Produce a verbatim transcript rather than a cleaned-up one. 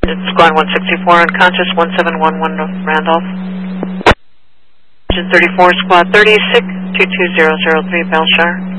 Squad one sixty-four unconscious, one seven one one Randolph. Engine thirty-four, Squad thirty-six, two two zero zero three Belshire.